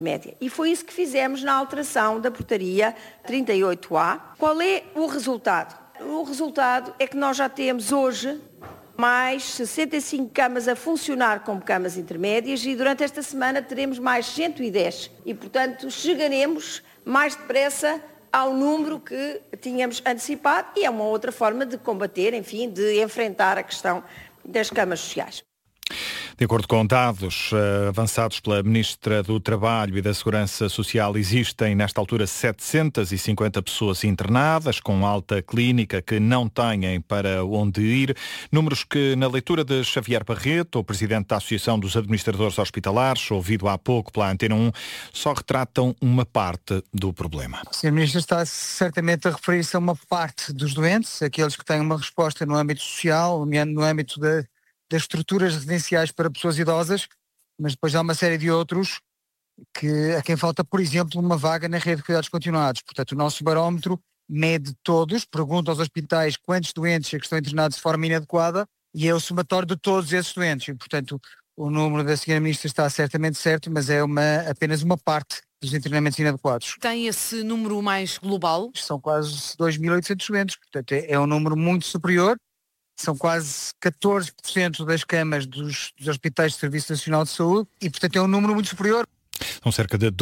média. E foi isso que fizemos na alteração da portaria 38A. Qual é o resultado? O resultado é que nós já temos hoje mais 65 camas a funcionar como camas intermédias e durante esta semana teremos mais 110. E, portanto, chegaremos mais depressa ao número que tínhamos antecipado e é uma outra forma de combater, enfim, de enfrentar a questão das camas sociais. De acordo com dados avançados pela Ministra do Trabalho e da Segurança Social, existem nesta altura 750 pessoas internadas com alta clínica que não têm para onde ir. Números que, na leitura de Xavier Barreto, o Presidente da Associação dos Administradores Hospitalares, ouvido há pouco pela Antena 1, só retratam uma parte do problema. O Sr. Ministro está certamente a referir-se a uma parte dos doentes, aqueles que têm uma resposta no âmbito social, no âmbito das estruturas residenciais para pessoas idosas, mas depois há uma série de outros a quem falta, por exemplo, uma vaga na rede de cuidados continuados. Portanto, o nosso barómetro mede todos, pergunta aos hospitais quantos doentes é que estão internados de forma inadequada e é o somatório de todos esses doentes. E, portanto, o número da Sra. Ministra está certamente certo, mas é apenas uma parte dos internamentos inadequados. Tem esse número mais global? São quase 2.800 doentes, portanto é um número muito superior. São quase 14% das camas dos hospitais de Serviço Nacional de Saúde e, portanto, é um número muito superior. São cerca de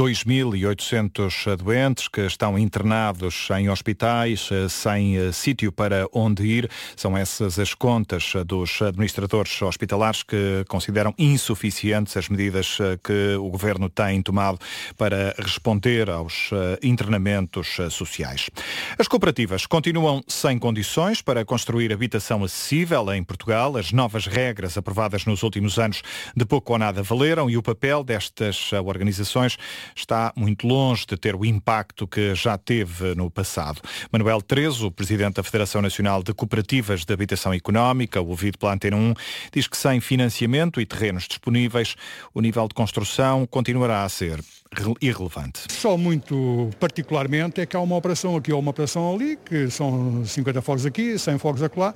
2.800 doentes que estão internados em hospitais sem sítio para onde ir. São essas as contas dos administradores hospitalares que consideram insuficientes as medidas que o Governo tem tomado para responder aos internamentos sociais. As cooperativas continuam sem condições para construir habitação acessível em Portugal. As novas regras aprovadas nos últimos anos de pouco ou nada valeram e o papel destas organizações está muito longe de ter o impacto que já teve no passado. Manuel Trezo, presidente da Federação Nacional de Cooperativas de Habitação Económica, ouvido pela Antena 1, diz que sem financiamento e terrenos disponíveis, o nível de construção continuará a ser irrelevante. Só muito particularmente é que há uma operação aqui ou uma operação ali, que são 50 fogos aqui, 100 fogos acolá,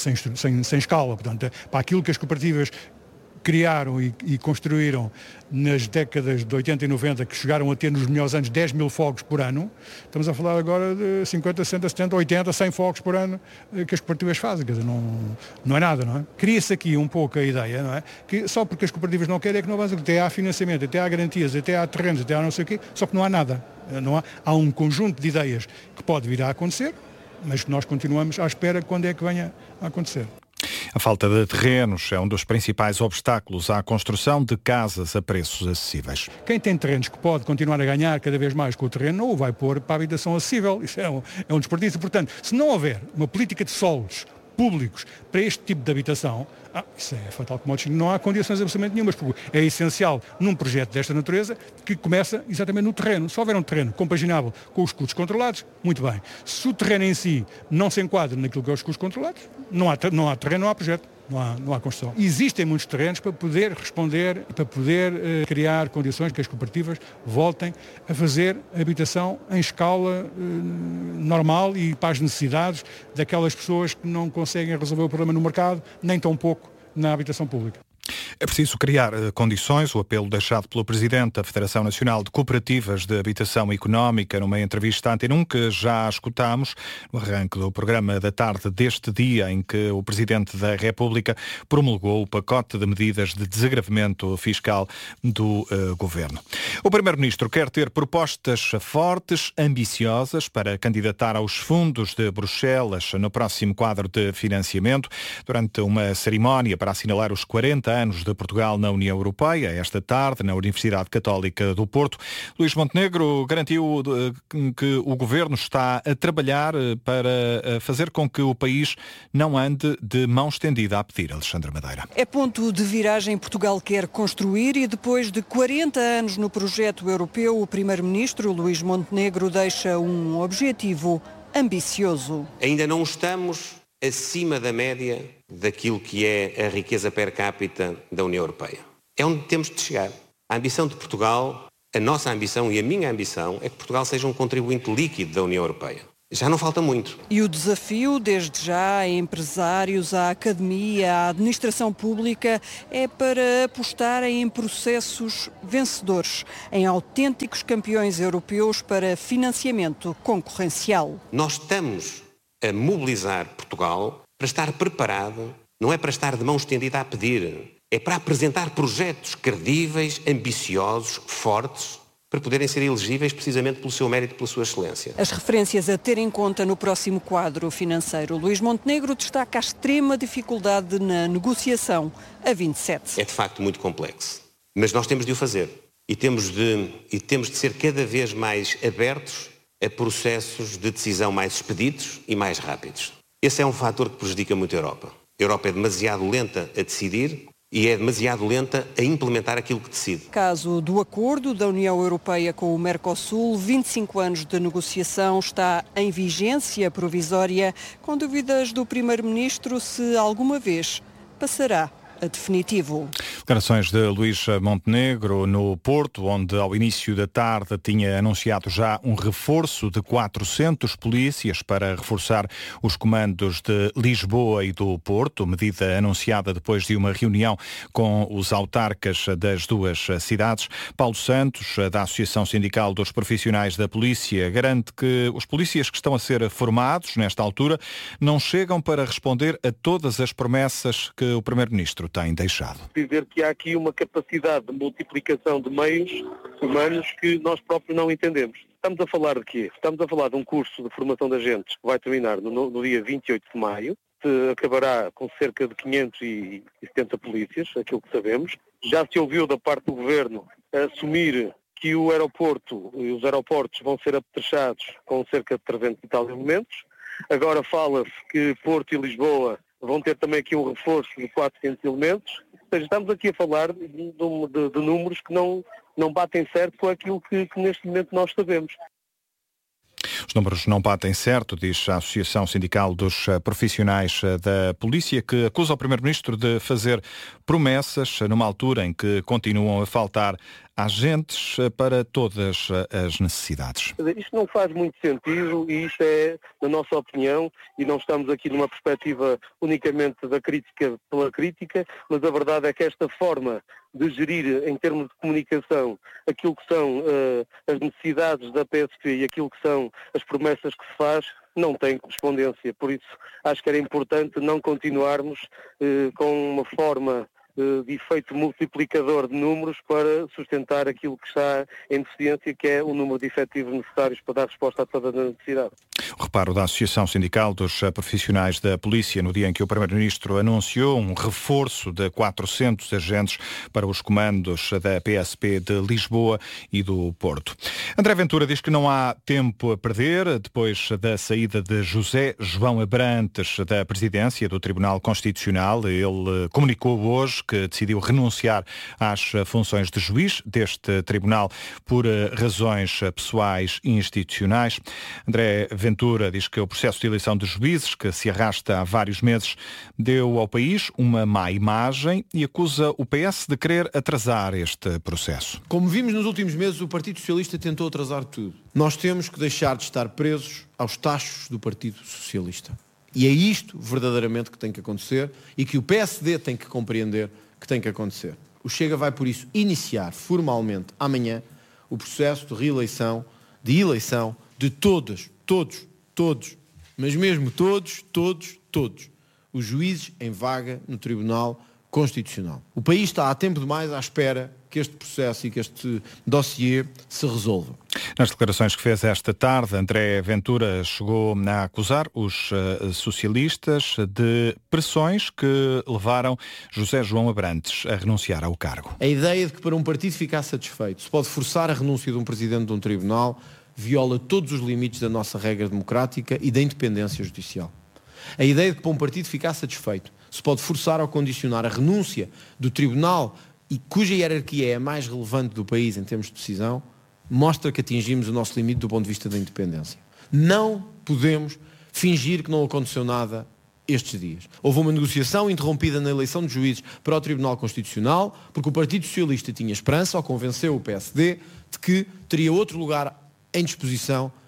sem escala. Portanto, para aquilo que as cooperativas criaram e construíram nas décadas de 80 e 90, que chegaram a ter nos melhores anos 10 mil fogos por ano, estamos a falar agora de 50, 60, 70, 80, 100 fogos por ano que as cooperativas fazem. Quer dizer, não é nada, não é? Cria-se aqui um pouco a ideia, não é? Que só porque as cooperativas não querem é que não avançam, até há financiamento, até há garantias, até há terrenos, até há não sei o quê, só que não há nada. Há um conjunto de ideias que pode vir a acontecer, mas que nós continuamos à espera quando é que venha a acontecer. A falta de terrenos é um dos principais obstáculos à construção de casas a preços acessíveis. Quem tem terrenos que pode continuar a ganhar cada vez mais com o terreno, não o vai pôr para a habitação acessível. Isso é um desperdício. Portanto, se não houver uma política de solos públicos para este tipo de habitação, isso é fatal como não há condições absolutamente nenhumas, porque é essencial num projeto desta natureza que começa exatamente no terreno. Se houver um terreno compaginável com os custos controlados, muito bem. Se o terreno em si não se enquadra naquilo que é os custos controlados, não há terreno, não há projeto. Não há construção. Existem muitos terrenos para poder responder, para poder criar condições que as cooperativas voltem a fazer habitação em escala normal e para as necessidades daquelas pessoas que não conseguem resolver o problema no mercado, nem tão pouco na habitação pública. É preciso criar condições, o apelo deixado pelo Presidente da Federação Nacional de Cooperativas de Habitação Económica numa entrevista à Antena 1 que já escutámos no arranque do programa da tarde deste dia em que o Presidente da República promulgou o pacote de medidas de desagravamento fiscal do Governo. O Primeiro-Ministro quer ter propostas fortes, ambiciosas para candidatar aos fundos de Bruxelas no próximo quadro de financiamento durante uma cerimónia para assinalar os 40 anos de Portugal na União Europeia. Esta tarde, na Universidade Católica do Porto, Luís Montenegro garantiu que o Governo está a trabalhar para fazer com que o país não ande de mão estendida a pedir. Alexandra Madeira. É ponto de viragem. Portugal quer construir e depois de 40 anos no projeto europeu, o Primeiro-Ministro Luís Montenegro deixa um objetivo ambicioso. Ainda não estamos acima da média daquilo que é a riqueza per capita da União Europeia. É onde temos de chegar. A ambição de Portugal, a nossa ambição e a minha ambição é que Portugal seja um contribuinte líquido da União Europeia. Já não falta muito. E o desafio, desde já, a empresários, à academia, à administração pública, é para apostarem em processos vencedores, em autênticos campeões europeus para financiamento concorrencial. Nós estamos a mobilizar Portugal para estar preparado, não é para estar de mão estendida a pedir, é para apresentar projetos credíveis, ambiciosos, fortes, para poderem ser elegíveis precisamente pelo seu mérito e pela sua excelência. As referências a ter em conta no próximo quadro financeiro. Luís Montenegro destaca a extrema dificuldade na negociação a 27. É de facto muito complexo, mas nós temos de o fazer e temos de ser cada vez mais abertos a processos de decisão mais expeditos e mais rápidos. Esse é um fator que prejudica muito a Europa. A Europa é demasiado lenta a decidir e é demasiado lenta a implementar aquilo que decide. Caso do acordo da União Europeia com o Mercosul, 25 anos de negociação, está em vigência provisória, com dúvidas do Primeiro-Ministro se alguma vez passará a definitivo. Declarações de Luís Montenegro no Porto, onde ao início da tarde tinha anunciado já um reforço de 400 polícias para reforçar os comandos de Lisboa e do Porto, medida anunciada depois de uma reunião com os autarcas das duas cidades. Paulo Santos, da Associação Sindical dos Profissionais da Polícia, garante que os polícias que estão a ser formados nesta altura não chegam para responder a todas as promessas que o Primeiro-Ministro tem deixado. Dizer que há aqui uma capacidade de multiplicação de meios humanos que nós próprios não entendemos. Estamos a falar de quê? Estamos a falar de um curso de formação de agentes que vai terminar no dia 28 de maio, que acabará com cerca de 570 polícias, aquilo que sabemos. Já se ouviu da parte do Governo assumir que o aeroporto e os aeroportos vão ser apetrechados com cerca de 300 e tal elementos. Agora fala-se que Porto e Lisboa vão ter também aqui um reforço de 400 elementos. Ou seja, estamos aqui a falar de números que não batem certo com aquilo que neste momento nós sabemos. Os números não batem certo, diz a Associação Sindical dos Profissionais da Polícia, que acusa o Primeiro-Ministro de fazer promessas numa altura em que continuam a faltar agentes para todas as necessidades. Isto não faz muito sentido e isto é, na nossa opinião, e não estamos aqui numa perspectiva unicamente da crítica pela crítica, mas a verdade é que esta forma de gerir em termos de comunicação aquilo que são as necessidades da PSP e aquilo que são as promessas que se faz, não tem correspondência. Por isso, acho que era importante não continuarmos com uma forma de efeito multiplicador de números para sustentar aquilo que está em deficiência, que é o número de efetivos necessários para dar resposta a toda a necessidade. O reparo da Associação Sindical dos Profissionais da Polícia no dia em que o Primeiro-Ministro anunciou um reforço de 400 agentes para os comandos da PSP de Lisboa e do Porto. André Ventura diz que não há tempo a perder depois da saída de José João Abrantes da presidência do Tribunal Constitucional. Ele comunicou hoje que decidiu renunciar às funções de juiz deste tribunal por razões pessoais e institucionais. André Ventura diz que o processo de eleição de juízes, que se arrasta há vários meses, deu ao país uma má imagem e acusa o PS de querer atrasar este processo. Como vimos nos últimos meses, o Partido Socialista tentou atrasar tudo. Nós temos que deixar de estar presos aos tachos do Partido Socialista. E é isto verdadeiramente que tem que acontecer e que o PSD tem que compreender que tem que acontecer. O Chega vai, por isso, iniciar formalmente amanhã o processo de reeleição, de eleição de todos, mas mesmo todos, os juízes em vaga no Tribunal Constitucional. O país está há tempo demais à espera que este processo e que este dossiê se resolva. Nas declarações que fez esta tarde, André Ventura chegou a acusar os socialistas de pressões que levaram José João Abrantes a renunciar ao cargo. A ideia de que para um partido ficar satisfeito se pode forçar a renúncia de um presidente de um tribunal viola todos os limites da nossa regra democrática e da independência judicial. A ideia de que para um partido ficar satisfeito se pode forçar ou condicionar a renúncia do tribunal e cuja hierarquia é a mais relevante do país em termos de decisão, mostra que atingimos o nosso limite do ponto de vista da independência. Não podemos fingir que não aconteceu nada estes dias. Houve uma negociação interrompida na eleição de juízes para o Tribunal Constitucional, porque o Partido Socialista tinha esperança, ou convenceu o PSD, de que teria outro lugar em disposição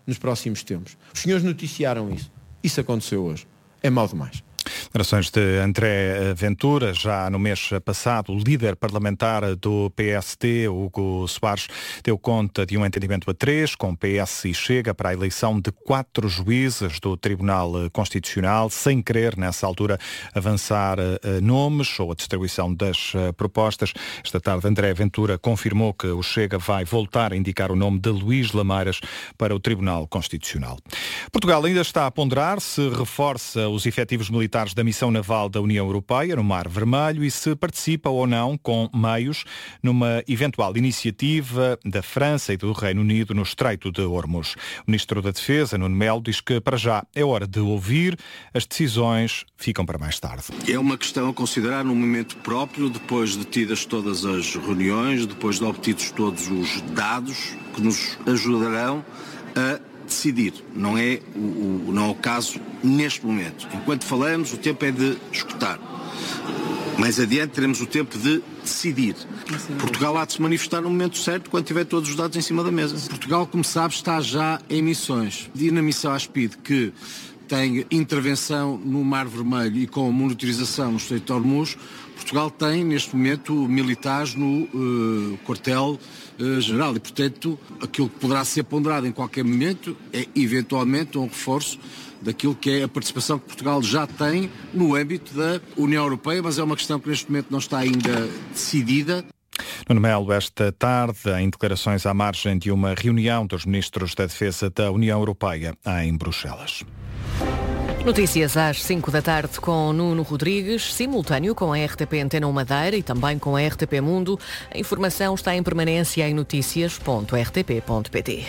nos próximos tempos. Os senhores noticiaram isso. Isso aconteceu hoje. É mau demais. Declarações de André Ventura. Já no mês passado, o líder parlamentar do PSD, Hugo Soares, deu conta de um entendimento a 3 com PS e Chega para a eleição de 4 juízes do Tribunal Constitucional, sem querer, nessa altura, avançar nomes ou a distribuição das propostas. Esta tarde, André Ventura confirmou que o Chega vai voltar a indicar o nome de Luís Lameiras para o Tribunal Constitucional. Portugal ainda está a ponderar se reforça os efetivos militares da missão naval da União Europeia no Mar Vermelho e se participa ou não com meios numa eventual iniciativa da França e do Reino Unido no Estreito de Hormuz. O Ministro da Defesa, Nuno Melo, diz que para já é hora de ouvir, as decisões ficam para mais tarde. É uma questão a considerar num momento próprio, depois de tidas todas as reuniões, depois de obtidos todos os dados que nos ajudarão a decidir. Não é o caso neste momento. Enquanto falamos, o tempo é de escutar. Mais adiante teremos o tempo de decidir. Portugal há de se manifestar no momento certo quando tiver todos os dados em cima da mesa. Portugal, como sabe, está já em missões. E na missão ASPID, que tem intervenção no Mar Vermelho e com monitorização no Estreito de Hormuz, Portugal tem neste momento militares no quartel general e, portanto, aquilo que poderá ser ponderado em qualquer momento é eventualmente um reforço daquilo que é a participação que Portugal já tem no âmbito da União Europeia, mas é uma questão que neste momento não está ainda decidida. Nuno Melo, esta tarde, em declarações à margem de uma reunião dos ministros da Defesa da União Europeia em Bruxelas. Notícias às 5 da tarde com Nuno Rodrigues, simultâneo com a RTP Antena 1 Madeira e também com a RTP Mundo. A informação está em permanência em noticias.rtp.pt.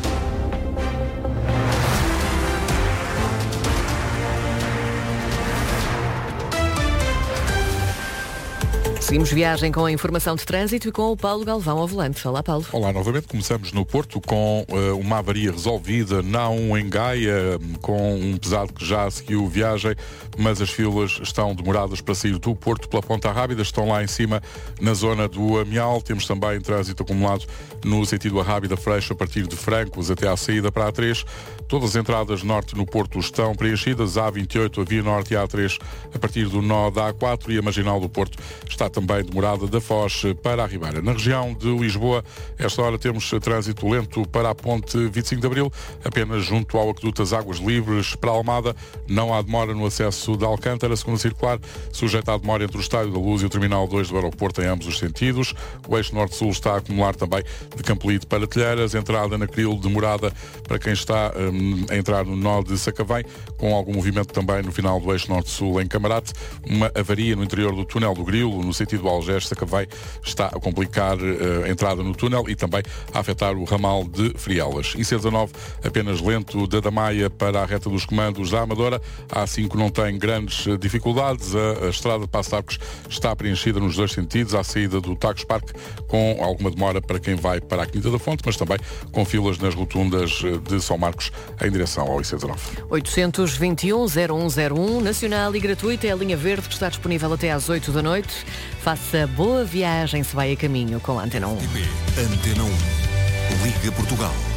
Seguimos viagem com a informação de trânsito e com o Paulo Galvão ao volante. Olá, Paulo. Olá, novamente começamos no Porto com uma avaria resolvida na A1 em Gaia, com um pesado que já seguiu viagem, mas as filas estão demoradas para sair do Porto pela Ponta Rábida, estão lá em cima na zona do Amial. Temos também trânsito acumulado no sentido Arrábida-Freixo a partir de Francos até à saída para a A3. Todas as entradas norte no Porto estão preenchidas, a A28, a Via Norte e a A3 a partir do nó da A4 e a Marginal do Porto está também demorada da Foz para a Ribeira. Na região de Lisboa, esta hora temos trânsito lento para a ponte 25 de Abril, apenas junto ao aqueduto das Águas Livres para a Almada. Não há demora no acesso de Alcântara, segunda circular, sujeita à demora entre o Estádio da Luz e o Terminal 2 do aeroporto em ambos os sentidos. O eixo norte-sul está a acumular também de Campolide para Telheiras, entrada na Cril demorada para quem está a entrar no nó de Sacavém, com algum movimento também no final do eixo norte-sul em Camarate. Uma avaria no interior do túnel do Grilo, no sentido Algés-Sacavém, está a complicar a entrada no túnel e também a afetar o ramal de Frielas. IC19 apenas lento da Damaia para a reta dos comandos da Amadora. A A5 não tem grandes dificuldades. A estrada de Passo de Arcos está preenchida nos dois sentidos, à saída do Tagus Park, com alguma demora para quem vai para a Quinta da Fonte, mas também com filas nas rotundas de São Marcos em direção ao IC19. 821-0101, nacional e gratuita, é a linha verde que está disponível até às 8 da noite. Faça boa viagem se vai a caminho com a Antena 1. Antena 1. Liga Portugal.